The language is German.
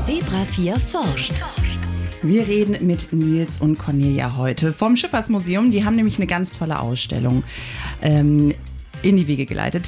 Zebra 4 forscht. Wir reden mit Nils und Cornelia heute vom Schifffahrtsmuseum. Die haben nämlich eine ganz tolle Ausstellung in die Wege geleitet.